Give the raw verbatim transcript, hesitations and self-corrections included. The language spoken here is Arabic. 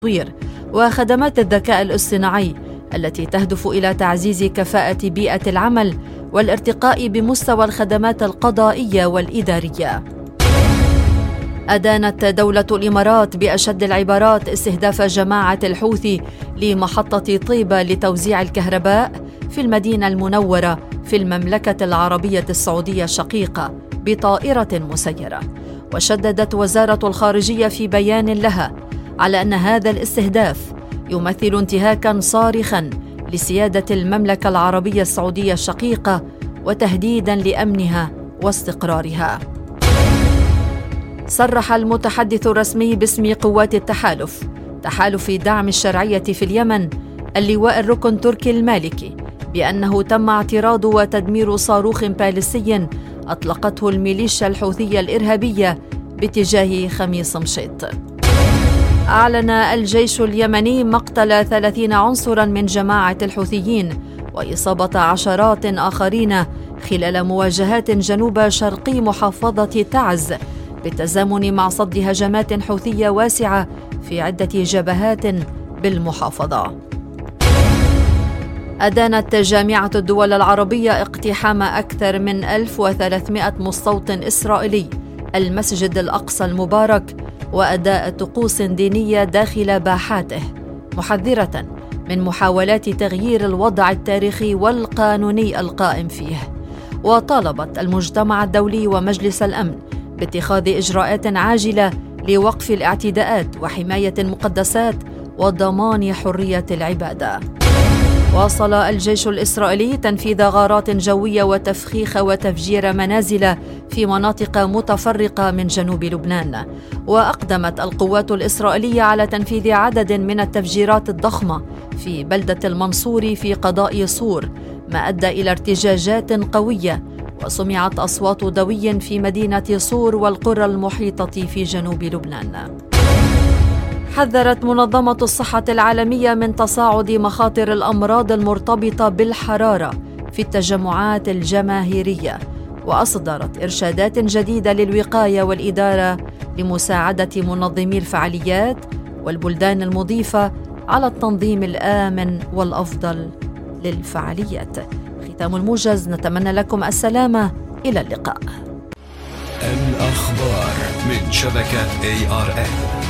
والتطوير وخدمات الذكاء الاصطناعي التي تهدف إلى تعزيز كفاءة بيئة العمل والارتقاء بمستوى الخدمات القضائية والإدارية. أدانت دولة الإمارات بأشد العبارات استهداف جماعة الحوثي لمحطة طيبة لتوزيع الكهرباء في المدينة المنورة في المملكة العربية السعودية الشقيقة بطائرة مسيرة. وشددت وزارة الخارجية في بيان لها على أن هذا الاستهداف يمثل انتهاكاً صارخاً لسيادة المملكة العربية السعودية الشقيقة وتهديداً لأمنها واستقرارها. صرح المتحدث الرسمي باسم قوات التحالف تحالف دعم الشرعية في اليمن اللواء الركن تركي المالكي بأنه تم اعتراض وتدمير صاروخ باليستي أطلقته الميليشيا الحوثية الإرهابية باتجاه خميس مشيط. أعلن الجيش اليمني مقتل ثلاثين عنصراً من جماعة الحوثيين وإصابة عشرات آخرين خلال مواجهات جنوب شرقي محافظة تعز بالتزامن مع صد هجمات حوثية واسعة في عدة جبهات بالمحافظة. أدانت جامعة الدول العربية اقتحام أكثر من ألف وثلاثمائة مستوطن إسرائيلي المسجد الأقصى المبارك وأداء طقوس دينية داخل باحاته، محذرة من محاولات تغيير الوضع التاريخي والقانوني القائم فيه. وطالبت المجتمع الدولي ومجلس الأمن باتخاذ إجراءات عاجلة لوقف الاعتداءات وحماية المقدسات وضمان حرية العبادة. واصل الجيش الإسرائيلي تنفيذ غارات جوية وتفخيخ وتفجير منازل في مناطق متفرقة من جنوب لبنان. وأقدمت القوات الإسرائيلية على تنفيذ عدد من التفجيرات الضخمة في بلدة المنصور في قضاء صور، ما أدى إلى ارتجاجات قوية وسمعت أصوات دوي في مدينة صور والقرى المحيطة في جنوب لبنان. حذرت منظمة الصحة العالمية من تصاعد مخاطر الأمراض المرتبطة بالحرارة في التجمعات الجماهيرية، وأصدرت إرشادات جديدة للوقاية والإدارة لمساعدة منظمي الفعاليات والبلدان المضيفة على التنظيم الآمن والأفضل للفعاليات. ختام الموجز، نتمنى لكم السلامة، إلى اللقاء. الأخبار من شبكة إيه آر إن.